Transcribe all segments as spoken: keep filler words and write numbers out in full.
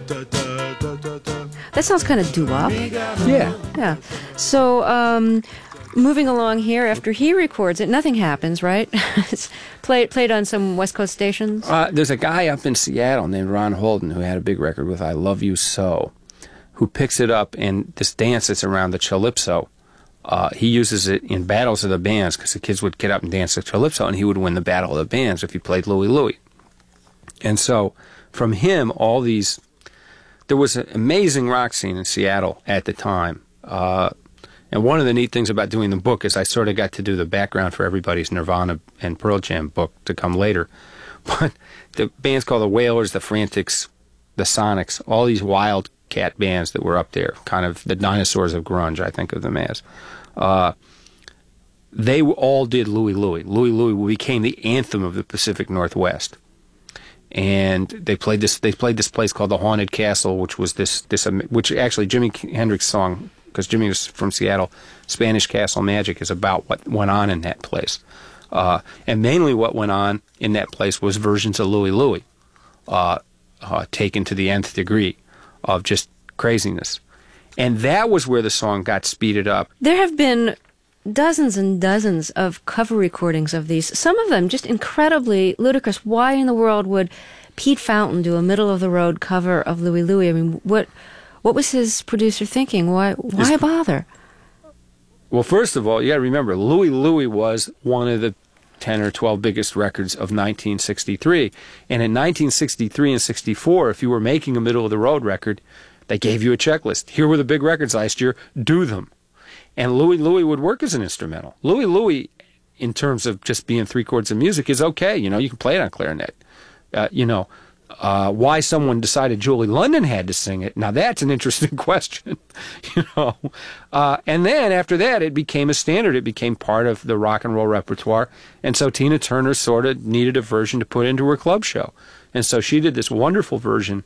That sounds kind of doo-wop. Yeah. Yeah. So, um, moving along here, after he records it, nothing happens, right? It's played played on some West Coast stations. Uh, there's a guy up in Seattle named Ron Holden who had a big record with I Love You So, who picks it up, and this dance that's around the Calypso, uh, he uses it in battles of the bands because the kids would get up and dance the Calypso, and he would win the battle of the bands if he played Louie Louie. And so from him, all these... There was an amazing rock scene in Seattle at the time. Uh, and one of the neat things about doing the book is I sort of got to do the background for everybody's Nirvana and Pearl Jam book to come later. But the bands called the Wailers, the Frantics, the Sonics, all these wildcat bands that were up there, kind of the dinosaurs of grunge, I think of them as. Uh, they all did Louie Louie. Louie Louie became the anthem of the Pacific Northwest. And they played this. They played this place called the Haunted Castle, which was this this which actually Jimi Hendrix song, because Jimmy was from Seattle. Spanish Castle Magic is about what went on in that place, uh, and mainly what went on in that place was versions of Louie Louie, uh, uh, taken to the nth degree of just craziness, and that was where the song got speeded up. There have been dozens and dozens of cover recordings of these, some of them just incredibly ludicrous. Why in the world would Pete Fountain do a middle-of-the-road cover of Louie Louie? I mean, what what was his producer thinking? Why why His, bother? Well, first of all, you got to remember, Louie Louie was one of the ten or twelve biggest records of nineteen sixty-three. And in nineteen sixty-three and sixty-four, if you were making a middle-of-the-road record, they gave you a checklist. Here were the big records last year. Do them. And Louie Louie would work as an instrumental. Louie Louie, in terms of just being three chords of music, is okay. You know, you can play it on clarinet. Uh, you know, uh, why someone decided Julie London had to sing it, now that's an interesting question. you know, uh, and then after that, it became a standard. It became part of the rock and roll repertoire. And so Tina Turner sort of needed a version to put into her club show. And so she did this wonderful version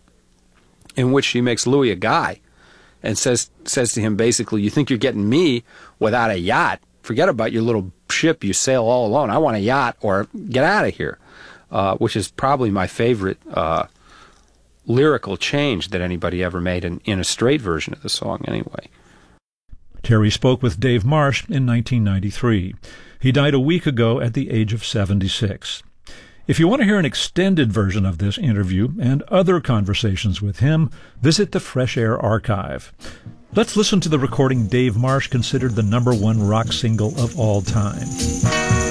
in which she makes Louie a guy. And says says to him, basically, you think you're getting me without a yacht? Forget about your little ship you sail all alone. I want a yacht or get out of here, uh, which is probably my favorite uh, lyrical change that anybody ever made in, in a straight version of the song anyway. Terry spoke with Dave Marsh in nineteen ninety-three. He died a week ago at the age of seventy-six. If you want to hear an extended version of this interview and other conversations with him, visit the Fresh Air Archive. Let's listen to the recording Dave Marsh considered the number one rock single of all time.